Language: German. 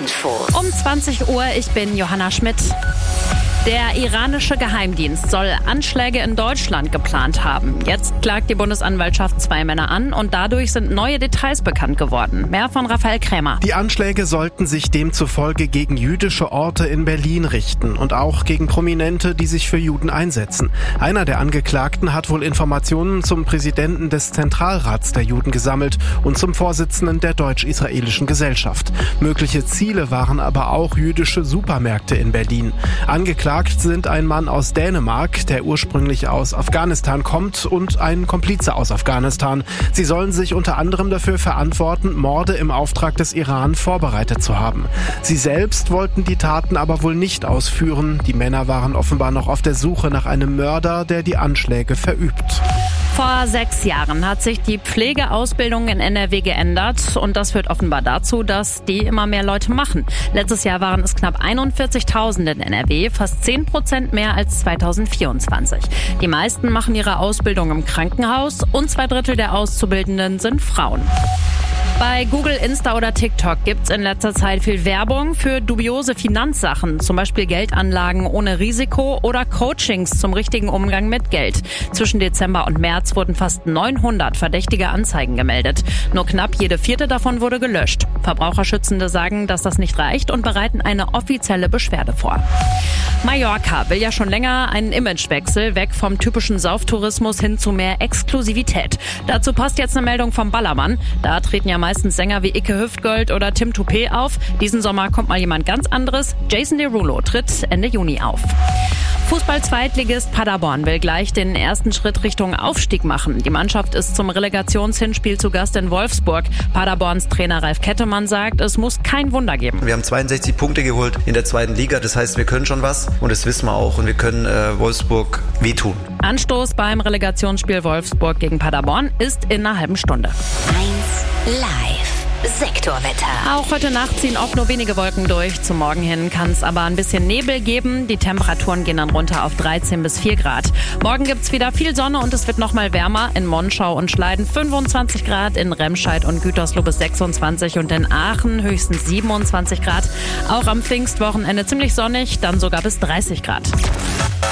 Info. Um 20 Uhr, ich bin Johanna Schmidt. Der iranische Geheimdienst soll Anschläge in Deutschland geplant haben. Jetzt klagt die Bundesanwaltschaft 2 Männer an und dadurch sind neue Details bekannt geworden. Mehr von Raphael Krämer. Die Anschläge sollten sich demzufolge gegen jüdische Orte in Berlin richten und auch gegen Prominente, die sich für Juden einsetzen. Einer der Angeklagten hat wohl Informationen zum Präsidenten des Zentralrats der Juden gesammelt und zum Vorsitzenden der deutsch-israelischen Gesellschaft. Mögliche Ziele waren aber auch jüdische Supermärkte in Berlin. Angeklagt sind ein Mann aus Dänemark, der ursprünglich aus Afghanistan kommt, und ein Komplize aus Afghanistan. Sie sollen sich unter anderem dafür verantworten, Morde im Auftrag des Iran vorbereitet zu haben. Sie selbst wollten die Taten aber wohl nicht ausführen. Die Männer waren offenbar noch auf der Suche nach einem Mörder, der die Anschläge verübt. Vor 6 Jahren hat sich die Pflegeausbildung in NRW geändert und das führt offenbar dazu, dass die immer mehr Leute machen. Letztes Jahr waren es knapp 41.000 in NRW, fast 10% mehr als 2024. Die meisten machen ihre Ausbildung im Krankenhaus und 2/3 der Auszubildenden sind Frauen. Bei Google, Insta oder TikTok gibt's in letzter Zeit viel Werbung für dubiose Finanzsachen, zum Beispiel Geldanlagen ohne Risiko oder Coachings zum richtigen Umgang mit Geld. Zwischen Dezember und März wurden fast 900 verdächtige Anzeigen gemeldet. Nur knapp jede 4. davon wurde gelöscht. Verbraucherschützende sagen, dass das nicht reicht und bereiten eine offizielle Beschwerde vor. Mallorca will ja schon länger einen Imagewechsel weg vom typischen Sauftourismus hin zu mehr Exklusivität. Dazu passt jetzt eine Meldung vom Ballermann. Da treten ja meistens Sänger wie Icke Hüftgold oder Tim Toupet auf. Diesen Sommer kommt mal jemand ganz anderes. Jason Derulo tritt Ende Juni auf. Fußball-Zweitligist Paderborn will gleich den ersten Schritt Richtung Aufstieg machen. Die Mannschaft ist zum Relegationshinspiel zu Gast in Wolfsburg. Paderborns Trainer Ralf Kettemann sagt, es muss kein Wunder geben. Wir haben 62 Punkte geholt in der 2. Liga. Das heißt, wir können schon was und das wissen wir auch. Und wir können Wolfsburg wehtun. Anstoß beim Relegationsspiel Wolfsburg gegen Paderborn ist in einer halben Stunde. 1 Live. Sektorwetter. Auch heute Nacht ziehen oft nur wenige Wolken durch. Zum Morgen hin kann es aber ein bisschen Nebel geben. Die Temperaturen gehen dann runter auf 13 bis 4 Grad. Morgen gibt's wieder viel Sonne und es wird noch mal wärmer. In Monschau und Schleiden 25 Grad, in Remscheid und Gütersloh bis 26 und in Aachen höchstens 27 Grad. Auch am Pfingstwochenende ziemlich sonnig, dann sogar bis 30 Grad.